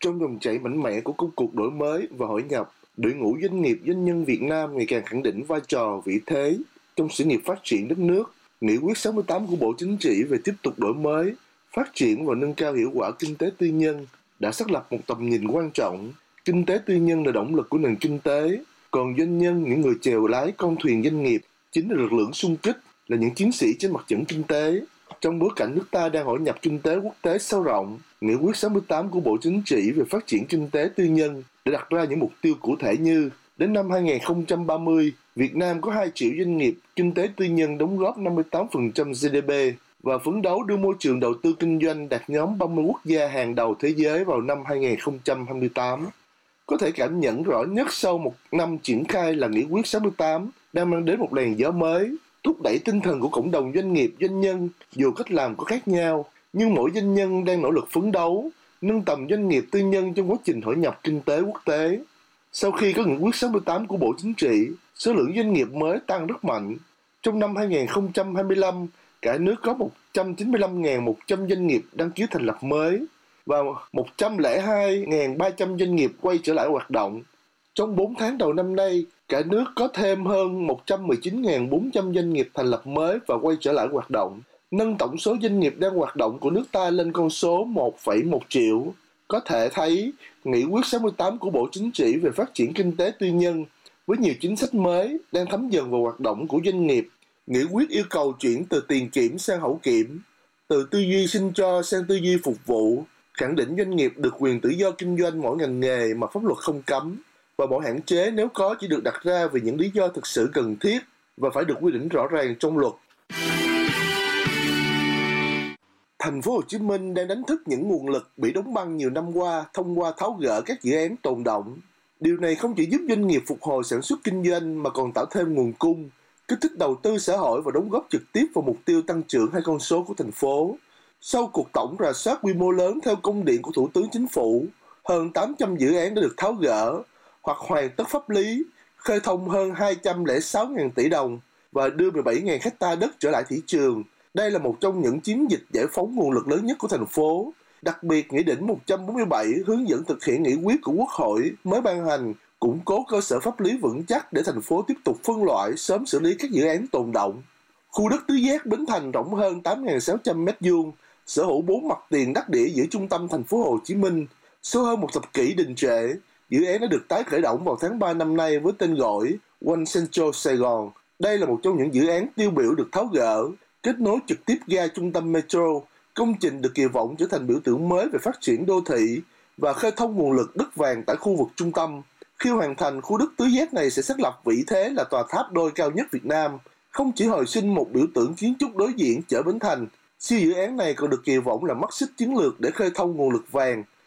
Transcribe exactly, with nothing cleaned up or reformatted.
Trong dòng chảy mạnh mẽ của công cuộc đổi mới và hội nhập, đội ngũ doanh nghiệp doanh nhân Việt Nam ngày càng khẳng định vai trò vị thế trong sự nghiệp phát triển đất nước. Nghị quyết sáu mươi tám của Bộ Chính trị về tiếp tục đổi mới, phát triển và nâng cao hiệu quả kinh tế tư nhân đã xác lập một tầm nhìn quan trọng. Kinh tế tư nhân là động lực của nền kinh tế, còn doanh nhân, những người chèo lái con thuyền doanh nghiệp, chính là lực lượng xung kích, là những chiến sĩ trên mặt trận kinh tế. Trong bối cảnh nước ta đang hội nhập kinh tế quốc tế sâu rộng, Nghị quyết sáu mươi tám của Bộ Chính trị về phát triển kinh tế tư nhân đã đặt ra những mục tiêu cụ thể như: đến năm hai không ba mươi, Việt Nam có hai triệu doanh nghiệp, kinh tế tư nhân đóng góp năm mươi tám phần trăm giê đê pê và phấn đấu đưa môi trường đầu tư kinh doanh đạt nhóm ba mươi quốc gia hàng đầu thế giới vào năm hai không hai tám. Có thể cảm nhận rõ nhất sau một năm triển khai là Nghị quyết sáu mươi tám đang mang đến một làn gió mới, thúc đẩy tinh thần của cộng đồng doanh nghiệp, doanh nhân. Dù cách làm có khác nhau, nhưng mỗi doanh nhân đang nỗ lực phấn đấu, nâng tầm doanh nghiệp tư nhân trong quá trình hội nhập kinh tế quốc tế. Sau khi có Nghị quyết sáu mươi tám của Bộ Chính trị, số lượng doanh nghiệp mới tăng rất mạnh. Trong năm hai không hai lăm, cả nước có một trăm chín mươi lăm nghìn một trăm doanh nghiệp đăng ký thành lập mới và một trăm lẻ hai nghìn ba trăm doanh nghiệp quay trở lại hoạt động. Trong bốn tháng đầu năm nay, cả nước có thêm hơn một trăm mười chín nghìn bốn trăm doanh nghiệp thành lập mới và quay trở lại hoạt động, nâng tổng số doanh nghiệp đang hoạt động của nước ta lên con số một phẩy một triệu. Có thể thấy, Nghị quyết sáu mươi tám của Bộ Chính trị về phát triển kinh tế tư nhân với nhiều chính sách mới đang thấm dần vào hoạt động của doanh nghiệp. Nghị quyết yêu cầu chuyển từ tiền kiểm sang hậu kiểm, từ tư duy xin cho sang tư duy phục vụ, khẳng định doanh nghiệp được quyền tự do kinh doanh mỗi ngành nghề mà pháp luật không cấm, và mọi hạn chế nếu có chỉ được đặt ra vì những lý do thực sự cần thiết và phải được quy định rõ ràng trong luật. Thành phố Hồ Chí Minh đang đánh thức những nguồn lực bị đóng băng nhiều năm qua thông qua tháo gỡ các dự án tồn đọng. Điều này không chỉ giúp doanh nghiệp phục hồi sản xuất kinh doanh mà còn tạo thêm nguồn cung, kích thích đầu tư xã hội và đóng góp trực tiếp vào mục tiêu tăng trưởng hai con số của thành phố. Sau cuộc tổng rà soát quy mô lớn theo công điện của Thủ tướng Chính phủ, hơn tám trăm dự án đã được tháo gỡ hoặc hoàn tất pháp lý, khơi thông hơn hai trăm lẻ sáu nghìn tỷ đồng và đưa mười bảy nghìn hecta đất trở lại thị trường. Đây là một trong những chiến dịch giải phóng nguồn lực lớn nhất của thành phố. Đặc biệt, Nghị định một trăm bốn mươi bảy hướng dẫn thực hiện nghị quyết của Quốc hội mới ban hành, củng cố cơ sở pháp lý vững chắc để thành phố tiếp tục phân loại, sớm xử lý các dự án tồn đọng. Khu đất Tứ Giác Bến Thành rộng hơn tám nghìn sáu trăm mét vuông, sở hữu bốn mặt tiền đắc địa giữa trung tâm thành phố Hồ Chí Minh. Sau hơn một thập kỷ đình trệ, dự án đã được tái khởi động vào tháng ba năm nay với tên gọi One Central Sài Gòn. Đây là một trong những dự án tiêu biểu được tháo gỡ, kết nối trực tiếp ga trung tâm Metro. Công trình được kỳ vọng trở thành biểu tượng mới về phát triển đô thị và khơi thông nguồn lực đất vàng tại khu vực trung tâm. Khi hoàn thành, khu đất Tứ Giác này sẽ xác lập vị thế là tòa tháp đôi cao nhất Việt Nam, không chỉ hồi sinh một biểu tượng kiến trúc đối diện chợ Bến Thành. Siêu dự án này còn được kỳ vọng là mắt xích chiến lược để khơi thông nguồn lực vàng